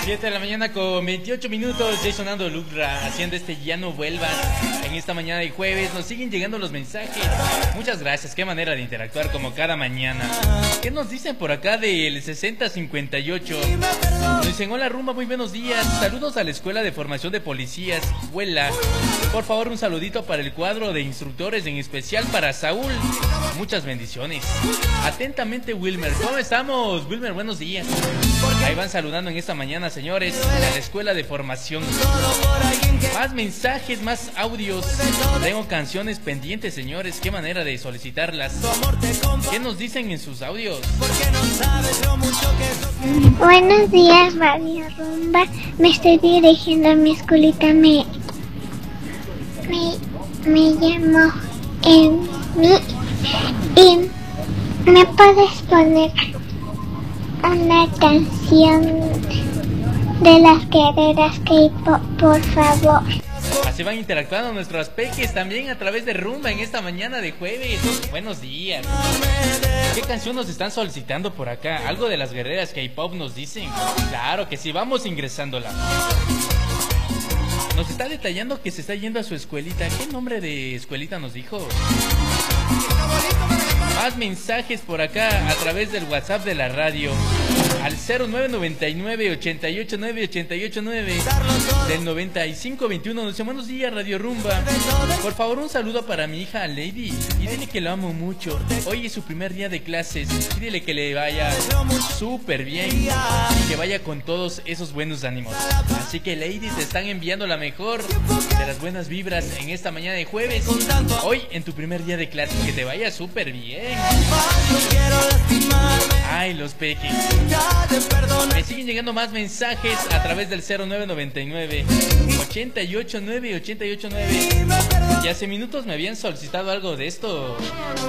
7 de la mañana con 28 minutos, ya sonando Lucra, haciendo este Ya no vuelvas. En esta mañana de jueves nos siguen llegando los mensajes. Muchas gracias, qué manera de interactuar como cada mañana. ¿Qué nos dicen por acá del 6058? Nos dicen, hola Rumba, muy buenos días. Saludos a la Escuela de Formación de Policías, Huela. Por favor, un saludito para el cuadro de instructores, en especial para Saúl. Muchas bendiciones. Atentamente, Wilmer. ¿Cómo estamos, Wilmer? Buenos días. Ahí van saludando en esta mañana, señores, a la Escuela de Formación. Más mensajes, más audios. Tengo canciones pendientes, señores. Qué manera de solicitarlas. ¿Qué nos dicen en sus audios? Buenos días, Radio Rumba. Me estoy dirigiendo a mi escuelita. Me llamo Emi. Y me puedes poner una canción de las guerreras K-pop, por favor. Así van interactuando nuestros peques también a través de Rumba en esta mañana de jueves. Buenos días. ¿Qué canción nos están solicitando por acá? Algo de las guerreras K-pop nos dicen. Claro que sí, vamos ingresándola. Nos está detallando que se está yendo a su escuelita. ¿Qué nombre de escuelita nos dijo? Más mensajes por acá a través del WhatsApp de la radio al 0999-889-889 del 9521. Nos dice, buenos días, Radio Rumba. Por favor, un saludo para mi hija Lady y dile que lo amo mucho. Hoy es su primer día de clases y dile que le vaya súper bien y que vaya con todos esos buenos ánimos. Así que, Lady, te están enviando la mejor de las buenas vibras en esta mañana de jueves. Hoy en tu primer día de clases, que te vaya súper bien. Ay, los peques. Me siguen llegando más mensajes a través del 0999-889-889. Y hace minutos me habían solicitado algo de esto.